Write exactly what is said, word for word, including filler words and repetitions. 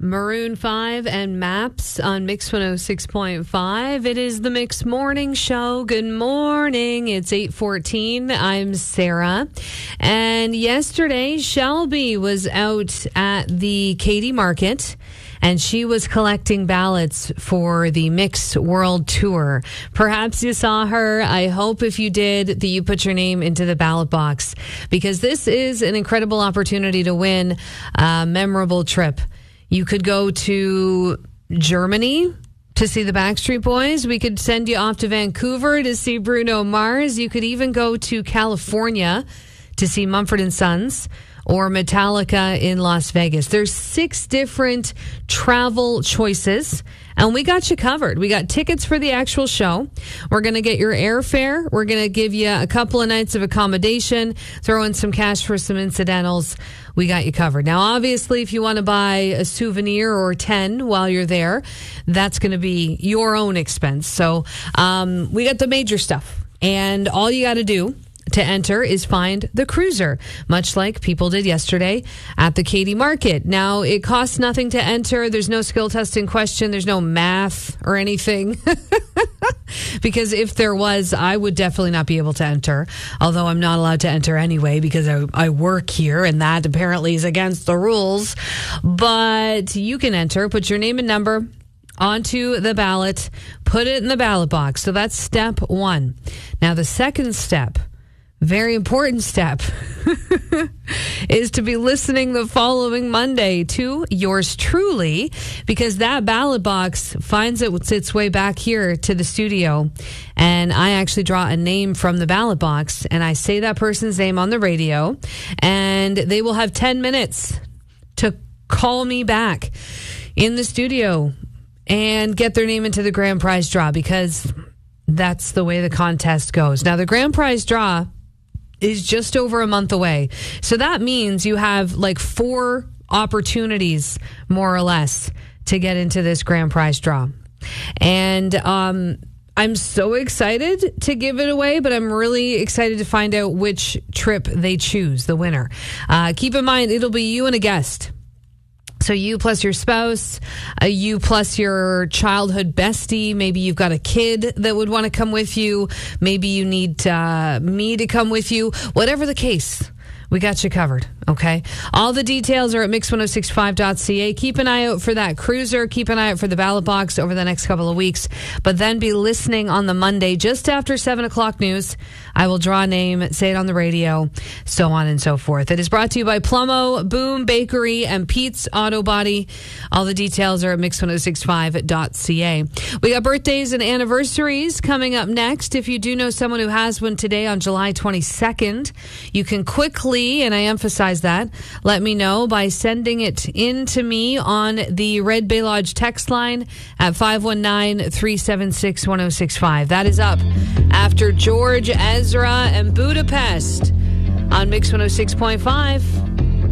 Maroon five and Maps on Mix one oh six point five. It is the Mix Morning Show. Good morning. It's eight fourteen. I'm Sarah. And yesterday, Shelby was out at the Katy Market, and she was collecting ballots for the Mix World Tour. Perhaps you saw her. I hope if you did that you put your name into the ballot box, because this is an incredible opportunity to win a memorable trip. You could go to Germany to see the Backstreet Boys. We could send you off to Vancouver to see Bruno Mars. You could even go to California to see Mumford and Sons or Metallica in Las Vegas. There's six different travel choices, and we got you covered. We got tickets for the actual show. We're going to get your airfare. We're going to give you a couple of nights of accommodation, throw in some cash for some incidentals. We got you covered. Now, obviously, if you want to buy a souvenir or ten while you're there, that's going to be your own expense. So um, we got the major stuff, and all you got to do to enter is find the cruiser, much like people did yesterday at the Katy Market. Now, it costs nothing to enter. There's no skill testing question. There's no math or anything. Because if there was, I would definitely not be able to enter, although I'm not allowed to enter anyway because I, I work here, and that apparently is against the rules. But you can enter, put your name and number onto the ballot, put it in the ballot box. So that's step one. Now, the second step, very important step, is to be listening the following Monday to yours truly, because that ballot box finds it, its way back here to the studio, and I actually draw a name from the ballot box, and I say that person's name on the radio, and they will have ten minutes to call me back in the studio and get their name into the grand prize draw, because that's the way the contest goes. Now, the grand prize draw is just over a month away. So that means you have like four opportunities, more or less, to get into this grand prize draw. And um, I'm so excited to give it away, but I'm really excited to find out which trip they choose, the winner. Uh, keep in mind, it'll be you and a guest. So you plus your spouse, uh, you plus your childhood bestie. Maybe you've got a kid that would want to come with you. Maybe you need uh, me to come with you. Whatever the case, we got you covered, okay? All the details are at mix ten sixty-five dot c a. Keep an eye out for that cruiser. Keep an eye out for the ballot box over the next couple of weeks. But then be listening on the Monday, just after seven o'clock news. I will draw a name, say it on the radio, so on and so forth. It is brought to you by Plummo, Boom Bakery, and Pete's Auto Body. All the details are at mix ten sixty-five dot c a. We got birthdays and anniversaries coming up next. If you do know someone who has one today on July twenty-second, you can quickly, and I emphasize that, let me know by sending it in to me on the Red Bay Lodge text line at five one nine, three seven six, one oh six five. That is up after George Ezra and Budapest on Mix one oh six point five.